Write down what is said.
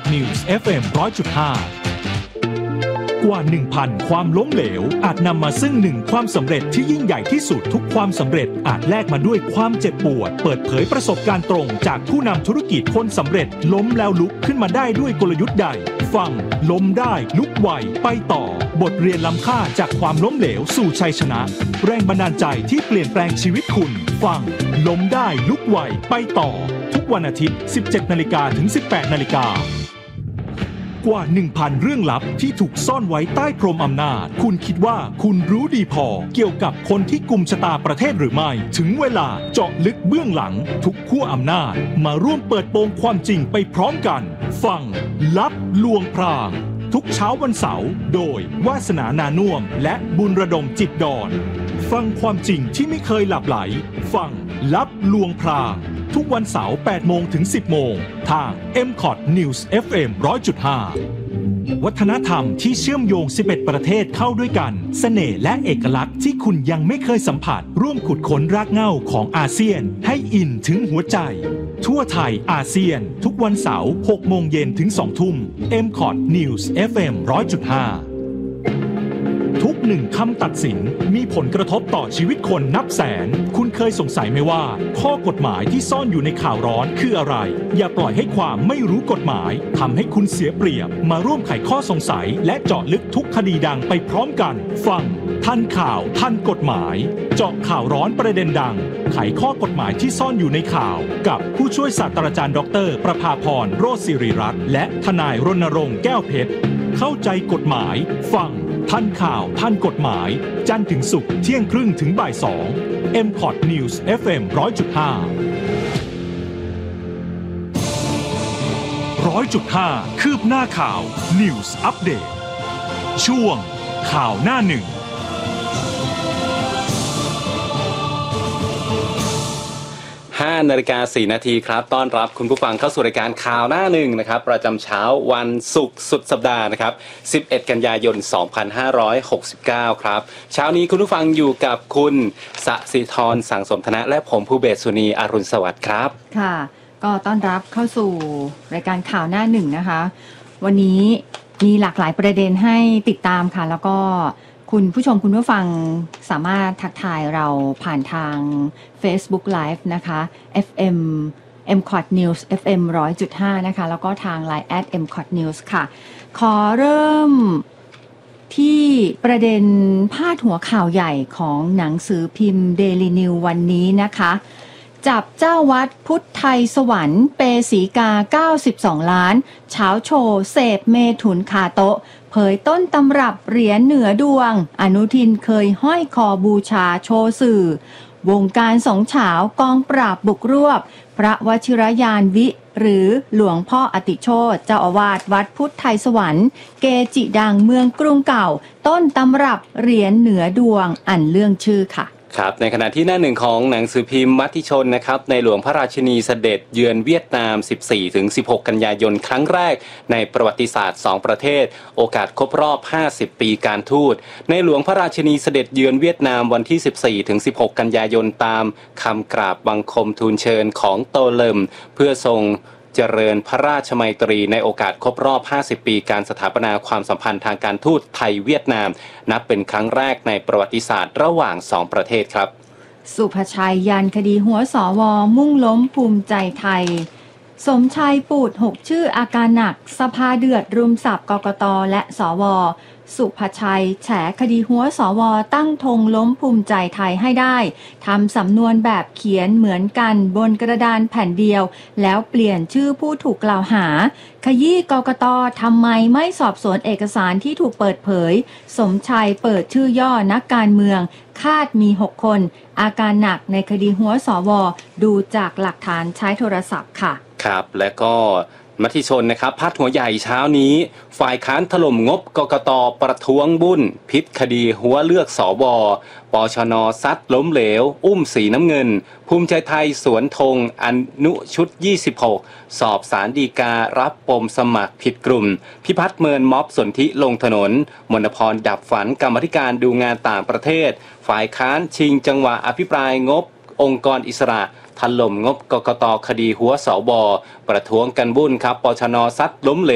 News FM 100.5 กว่า 1,000 ความล้มเหลวอาจนำมาซึ่ง1ความสำเร็จที่ยิ่งใหญ่ที่สุดทุกความสำเร็จอาจแลกมาด้วยความเจ็บปวดเปิดเผยประสบการณ์ตรงจากผู้นำธุรกิจคนสำเร็จล้มแล้วลุกขึ้นมาได้ด้วยกลยุทธ์ใดฟังล้มได้ลุกไวไปต่อบทเรียนล้ำค่าจากความล้มเหลวสู่ชัยชนะแรงบันดาลใจที่เปลี่ยนแปลงชีวิตคุณฟังล้มได้ลุกไวไปต่อทุกวันอาทิตย์ 17:00 นถึง 18:00 นกว่า 1,000 เรื่องลับที่ถูกซ่อนไว้ใต้พรมอำนาจคุณคิดว่าคุณรู้ดีพอเกี่ยวกับคนที่กุมชะตาประเทศหรือไม่ถึงเวลาเจาะลึกเบื้องหลังทุกขั้วอำนาจมาร่วมเปิดโปงความจริงไปพร้อมกันฟังลับลวงพรางทุกเช้าวันเสาร์โดยวาสนานานุ่มและบุญระดมจิตดอนฟังความจริงที่ไม่เคยหลับไหลฟังลับลวงพรางทุกวันเสาร์ 8 โมงถึง 10 โมงทาง MCOT News FM 100.5 วัฒนธรรมที่เชื่อมโยง 11 ประเทศเข้าด้วยกันเสน่ห์และเอกลักษณ์ที่คุณยังไม่เคยสัมผัสร่วมขุดค้นรากเหง้าของอาเซียนให้อินถึงหัวใจทั่วไทยอาเซียนทุกวันเสาร์ 6 โมงเย็นถึง 2 ทุ่ม MCOT News FM 100.5ทุกหนึ่งคำตัดสินมีผลกระทบต่อชีวิตคนนับแสนคุณเคยสงสัยไหมว่าข้อกฎหมายที่ซ่อนอยู่ในข่าวร้อนคืออะไรอย่าปล่อยให้ความไม่รู้กฎหมายทำให้คุณเสียเปรียบมาร่วมไขข้อสงสัยและเจาะลึกทุกคดีดังไปพร้อมกันฟังทันข่าวทันกฎหมายเจาะข่าวร้อนประเด็นดังไขข้อกฎหมายที่ซ่อนอยู่ในข่าวกับผู้ช่วยศาสตราจารย์ดร.ประภาพรโรจน์ศิริรัตน์และทนายรณรงค์แก้วเพชรเข้าใจกฎหมายฟังทันข่าวทันกฎหมายจันทร์ถึงศุกร์เที่ยงครึ่งถึงบ่าย 2 MCOT News FM 100.5 คืบหน้าข่าว News Update ช่วงข่าวหน้าหนึ่ง 5 นาฬิกา 4 นาทีครับต้อนรับคุณผู้ฟังเข้าสู่รายการข่าวหน้าหนึ่งนะครับประจำเช้าวันศุกร์สุดสัปดาห์นะครับ11 กันยายน 2569 ครับเช้านี้คุณผู้ฟังอยู่กับคุณสศิธรสังสมธนะและผมภูเบศสุนีอรุณสวัสดิ์ครับค่ะก็ต้อนรับเข้าสู่รายการข่าวหน้าหนึ่งนะคะวันนี้มีหลากหลายประเด็นให้ติดตามค่ะแล้วก็คุณผู้ชมคุณผู้ฟังสามารถทักทายเราผ่านทาง Facebook Live นะคะ FM MCOT News FM 100.5 นะคะแล้วก็ทาง Line @MCOT News ค่ะขอเริ่มที่ประเด็นพาดหัวข่าวใหญ่ของหนังสือพิมพ์ Daily News วันนี้นะคะจับเจ้าวัดพุทธไทยสวรรค์เปสีกา92ล้านเช้าโชว์เสพเมถุนคาโต๊ะเผยต้นตำรับเหรียญเหนือดวงอนุทินเคยห้อยคอบูชาโชว์สื่อวงการสงเฉากองปราบบุกรวบพระวชิรยานวิหรือหลวงพ่ออติโชติเจ้าอาวาสวัดพุทธไทยสวรรค์เกจิดังเมืองกรุงเก่าต้นตำรับเหรียญเหนือดวงอันเรื่องชื่อค่ะครับในขณะที่หน้าหนึ่งของหนังสือพิมพ์มติชนนะครับในหลวงพระราชินีเสด็จเยือนเวียดนาม 14-16 กันยายนครั้งแรกในประวัติศาสตร์2ประเทศโอกาสครบรอบ50 ปีการทูตในหลวงพระราชินีเสด็จเยือนเวียดนามวันที่ 14-16 กันยายนตามคำกราบบังคมทูลเชิญของโตเลิมเพื่อทรงเจริญพระราชมัยตรีในโอกาสครบรอบ50 ปีการสถาปนาความสัมพันธ์ทางการทูตไทยเวียดนามนับเป็นครั้งแรกในประวัติศาสตร์ระหว่าง2ประเทศครับสุภชัยยันคดีหัวสวมุ่งล้มภูมิใจไทยสมชัยปูด6ชื่ออาการหนักสภาเดือดรุมสับกกตและสวสุภชัยแฉคดีหัวสวตั้งธงล้มภูมิใจไทยให้ได้ทำสำนวนแบบเขียนเหมือนกันบนกระดานแผ่นเดียวแล้วเปลี่ยนชื่อผู้ถูกกล่าวหาขยี้กกตทำไมไม่สอบสวนเอกสารที่ถูกเปิดเผยสมชัยเปิดชื่อย่อนักการเมืองคาดมี6คนอาการหนักในคดีหัวสวดูจากหลักฐานใช้โทรศัพท์ค่ะครับและก็มติชนนะครับพาดหัวใหญ่เช้านี้ฝ่ายค้านถล่มงบกกตประท้วงบุญพิษคดีหัวเลือกสวปชนซัดล้มเหลวอุ้มสีน้ำเงินภูมิใจไทยสวนธงอนุชุด26สอบศาลฎีการับปมสมัครผิดกลุ่มพิพัฒน์เมินม็อบสนธิลงถนนมนพรดับฝันกรรมาธิการดูงานต่างประเทศฝ่ายค้านชิงจังหวะอภิปรายงบองค์กรอิสระถล่มงบกกตคดีหัวสวประท้วงกันบุญครับปชนซัดล้มเหลว